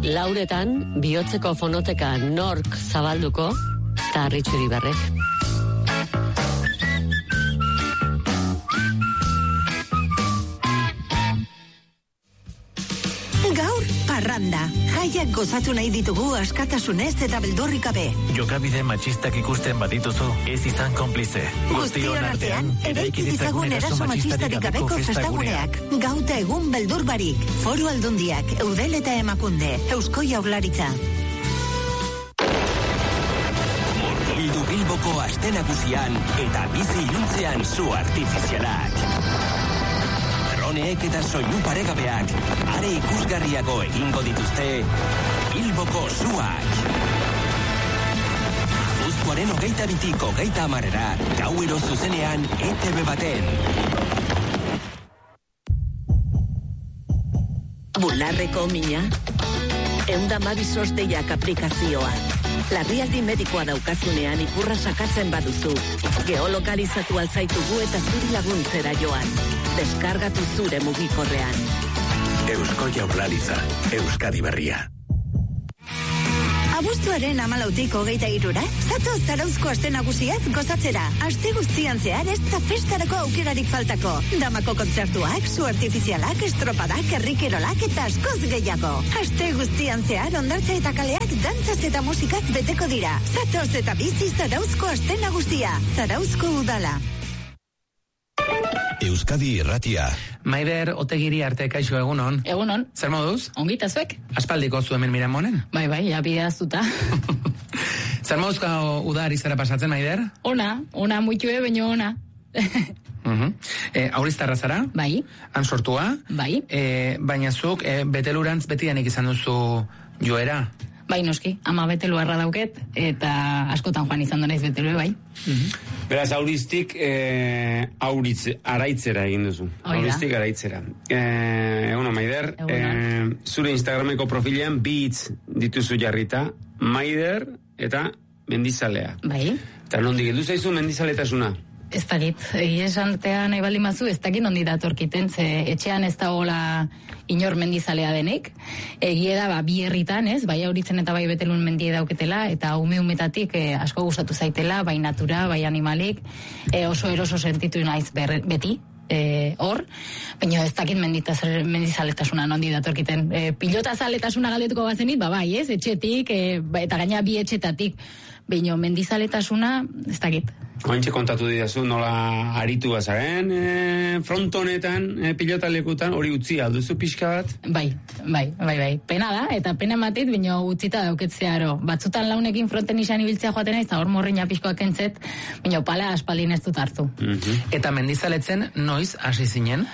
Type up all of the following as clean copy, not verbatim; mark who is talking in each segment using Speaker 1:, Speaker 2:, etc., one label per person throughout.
Speaker 1: lauretan, bihotzeko fonoteka nork zabalduko, eta Arritxuri Barrek.
Speaker 2: Gaur, parranda. Jaiak gozatu nahi ditugu askatasunez eta beldurrik gabe.
Speaker 3: Jokabide matxistak ikusten badituzu, ez izan konplize.
Speaker 2: Guztion artean, eraiki ditzagun eraso matxistarik gabeko festaguneak. Gauta egun beldur barik. Foru Aldundiak, Eudel eta Emakunde, Eusko Jaurlaritza.
Speaker 4: Murgildu Bilboko aste nagusian eta bizi iluntzean zu artifizialak. Droneek eta soinu paregabeak are ikusgarriago egingo dituzte Bilboko zuak. Abuztuaren 22-tik 30-era gauero zuzenean ETV baten.
Speaker 5: Bularreko mina, 112 deiak aplikazioa. Larrialdi medikoa daukazunean ipurra sakatzen baduzu. Geolokalizatu alzaitugu eta zuri laguntzera joan. Deskargatu zure mugikorrean.
Speaker 4: Eusko Jaurlaritza, Euskadi Berria.
Speaker 2: Abuztuaren 14-tik 23-ra, zatoz Zarauzko aste nagusiaz gozatzera. Aste guztian zehar ez da festarako aukerarik faltako. Damako kontzertuak, su artifizialak, estropadak, herrikerolak eta askoz gehiago. Aste guztian zehar hondartza eta kaleak dantzaz eta musikaz beteko dira. Zatoz eta bizi Zarauzko aste nagusia. Zarauzko udala.
Speaker 6: Euskadi Irratia.
Speaker 7: Maider Otegiri arte, kaixo, egunon.
Speaker 8: Egunon.
Speaker 7: Zer moduz?
Speaker 8: Ongita zuek?
Speaker 7: Aspaldiko zu hemen Miramonen?
Speaker 8: Bai, abidea zuta.
Speaker 7: Zer moduzka udari zera pasatzen, Maider?
Speaker 8: Ona muitue, baino ona.
Speaker 7: Auriztarra zara?
Speaker 8: Bai.
Speaker 7: Han sortua?
Speaker 8: Bai.
Speaker 7: Baina zuk, betelurantz betidanik izan duzu joera?
Speaker 8: Bai, noski, ama betelu erra dauket, eta askotan joan izan naiz betelu, bai.
Speaker 9: Beraz, auriztik araitzera egin duzu. Auriztik araitzera. Eguno, Maider, zure Instagrameko profilean bi hitz dituzu jarrita, Maider eta Mendizalea.
Speaker 8: Bai.
Speaker 9: Eta nondik heldu zaizu mendizaletasuna?
Speaker 8: Ez dakit, esantea nahi baldin bazu, ez dakit nondi datorkiten, ze etxean ez da hola inor mendizalea denik. Egie da, bi herritan, ez, bai auritzen eta bai betelun mendie dauketela, eta umetatik asko gustatu zaitela, bai natura, bai animalik, oso eroso sentitu naiz beti, hor, baina ez dakit mendizaletasuna nondi datorkiten. Pilota zaletasuna galdetuko bazenit, bai, ez, etxetik, eta gaina bi etxetatik, baina mendizaletasuna, ez dakit.
Speaker 9: Ointxe kontatu didazu, nola aritu bazaren, frontonetan, pilotalekutan, hori utzi alduzu pixka bat?
Speaker 8: Bai. Pena da, eta pena matit, bino utzita dauketzearo. Batzutan launekin fronten izan ibiltzea joaten ez, eta hor morreina pixkoak entzet, bino pala aspaldin ez dut hartu.
Speaker 7: Eta mendizaletzen noiz hasi zinen?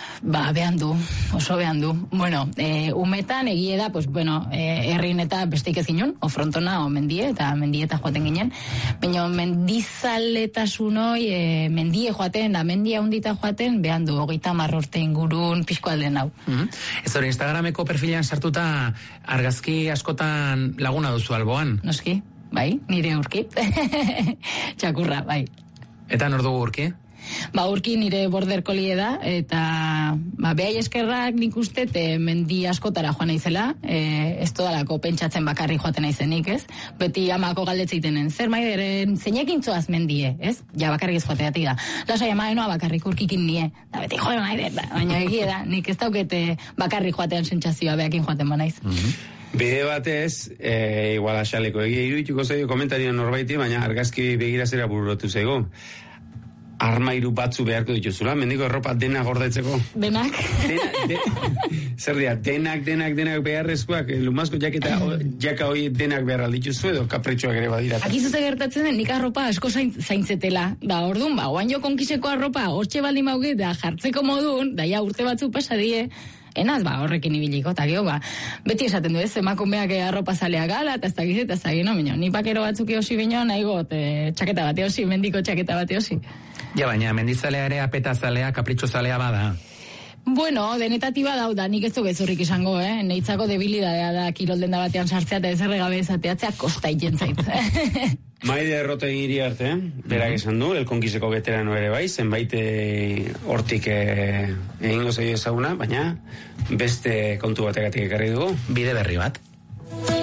Speaker 8: Oso behan du. Bueno, umetan egie da, herrin eta besteik ez ginen, o frontona, o mendie, eta mendieta joaten ginen. Bino mendizaletasun mendie joaten, da mendia hundita joaten, behan du, 30 urte ingurun pixko alden hau.
Speaker 7: Ez hori, Instagrameko perfilean sartuta argazki askotan laguna duzu alboan?
Speaker 8: Noski, bai, nire urki. Txakurra, bai.
Speaker 7: Eta nor dugu urki?
Speaker 8: Urki nire border collie da, eta behai eskerrak nik uste, mendi askotara joan naizela, ez todalako pentsatzen bakarri joaten naizenik, ez? Beti amako galdetzeitenen, zer Maideren, zeinekin zoaz mendie, ez? Ja bakarrik ez joateatik da. Lasai ama enoa bakarrik urkikin nie, da beti joe Maider, baina egie da, nik ez daukete bakarrik joatean sentsazioa behakin joaten banaiz.
Speaker 9: Bide batez, igual asaleko egia irudituko zaio komentarioan norbaiti, baina argazki begirazera bururatu zaigu. Armairu batzu beharko dituzula, mendiko erropa denak gordetzeko.
Speaker 8: Denak?
Speaker 9: Zer dira, denak beharrezkoak, lumazko jaka hoi denak behar aldituzu edo kapretxoak ere badira.
Speaker 8: Akizuze gertatzen den, nik arropa asko zaintzetela. Da, orduan, oain jo konkiseko arropa, hortxe baldin mauge, da jartzeko modun, da ja urte batzu pasadie, enaz, horrekin ibiliko, eta geho, beti esaten du ez, emakumeak arropa zalea gala, eta ez da gino, ni pakero batzuk eosi bino, nahi got, txaketa bat eosi, mendiko txaketa bat eosi.
Speaker 7: Ja, baina mendizalea ere apetazalea, kapritxozalea bada.
Speaker 8: Bueno, denetatik da, nik ez du gezurrik izango, Neitzako debilidadea da, kirolden da batean sartzea eta ezerre gabe ezateatzea kosta ikentzait.
Speaker 9: Maide Errotegi arte, berak esan du, elkonkiseko veterano ere bai, zenbait hortik egingo zaio ezaguna, baina beste kontu bategatik ekarri dugu.
Speaker 7: Bide berri bat.